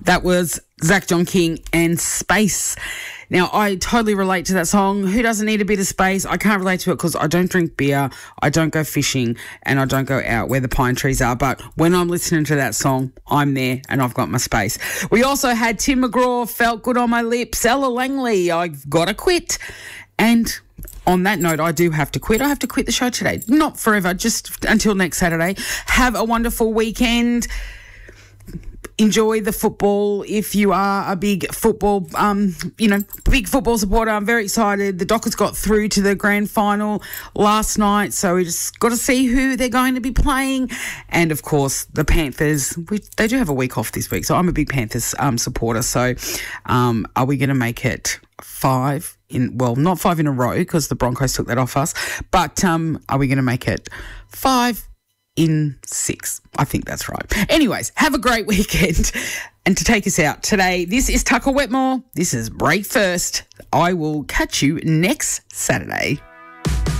That was Zach John King and Space. Now, I totally relate to that song. Who doesn't need a bit of space? I can't relate to it because I don't drink beer, I don't go fishing, and I don't go out where the pine trees are. But when I'm listening to that song, I'm there and I've got my space. We also had Tim McGraw, Felt Good on My Lips, Ella Langley, I've Got to Quit. And on that note, I do have to quit. I have to quit the show today. Not forever, just until next Saturday. Have a wonderful weekend. Enjoy the football if you are a big football, big football supporter. I'm very excited. The Dockers got through to the grand final last night, so we just got to see who they're going to be playing. And, of course, the Panthers, they do have a week off this week, so I'm a big Panthers supporter. So are we going to make it not 5 in a row because the Broncos took that off us, but are we going to make it 5 in 6? I think that's right. Anyways, have a great weekend. And to take us out today, this is Tucker Wetmore. This is Break First. I will catch you next Saturday.